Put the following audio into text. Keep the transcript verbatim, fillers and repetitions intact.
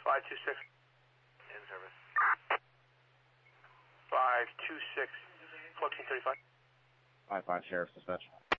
five two six. In service. five two six, fourteen thirty-five. five five, Sheriff, dispatch.